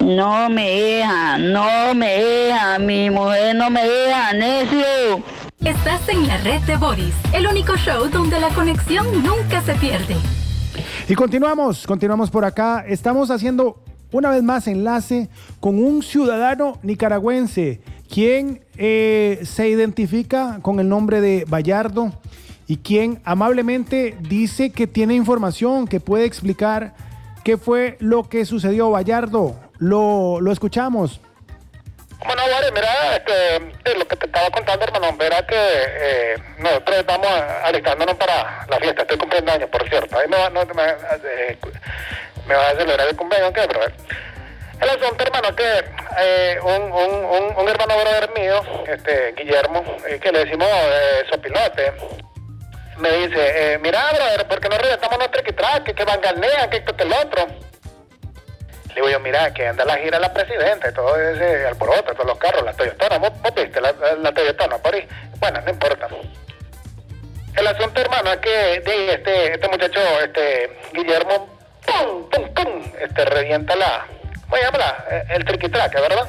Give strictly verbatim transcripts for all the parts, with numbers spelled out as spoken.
No me deja, no me deja, mi mujer no me deja, necio. Estás en la red de Boris, el único show donde la conexión nunca se pierde. Y continuamos, continuamos por acá. Estamos haciendo una vez más enlace con un ciudadano nicaragüense, quien eh, se identifica con el nombre de Bayardo y quien amablemente dice que tiene información que puede explicar qué fue lo que sucedió. Bayardo, lo, lo escuchamos. Bueno, Boris, mira, este, lo que te estaba contando, hermano, verá que eh, nosotros estamos alistándonos para la fiesta. Estoy cumpliendo años, por cierto. Ahí me va, no, me, eh, me va a celebrar el cumpleaños, ¿qué, pero el asunto, hermano, es que eh, un, un, un, un hermano brother mío, este, Guillermo, eh, que le decimos eh, Sopilote, me dice, eh, mira, brother, ¿por qué no reventamos nuestro triquitraque, que vanganean, que esto, que el otro? Le digo yo, mira, que anda la gira la presidenta y todo ese alboroto, todos los carros, la Toyotona, ¿vos, vos viste la, la, la Toyotona por ahí? Bueno, no importa. El asunto, hermano, es que de este, este muchacho, este, Guillermo, pum, pum, pum, este, revienta la, ¿cómo se llama la? El triquitraque, ¿verdad?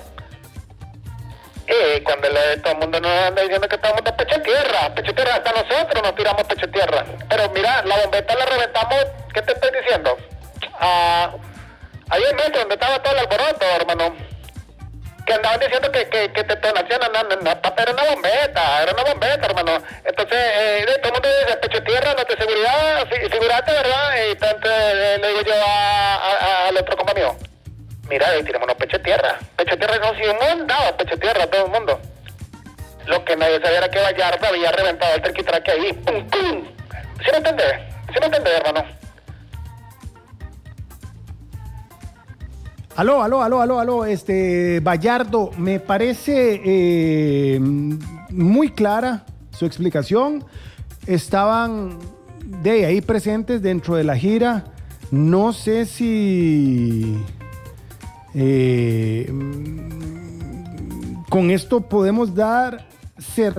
Y cuando le, todo el mundo nos anda diciendo que estamos de pecho tierra, pecho tierra, hasta nosotros nos tiramos pecho tierra. Pero mira, la bombeta la reventamos, ¿qué te estoy diciendo? Ah... Ahí en metro, donde estaba todo el alboroto, hermano, que andaban diciendo que, que, que detonación, no, no, no, era una bombeta, era una bombeta, hermano. Entonces, eh, todo el mundo dice, pecho tierra, no de seguridad, figurate, ¿verdad? Y entonces eh, le digo yo a, a, al otro compa mío, mira, y tirémonos pecho tierra. Pecho tierra no, si hemos dado pecho tierra a todo el mundo. Lo que nadie sabía era que Bayardo había reventado el triquitraque ahí, pum, pum. ¿Sí me entendés? ¿Sí me entendés, hermano? Aló, aló, aló, aló, aló, este, Bayardo, me parece eh, muy clara su explicación. Estaban de ahí presentes dentro de la gira. No sé si eh, con esto podemos dar certeza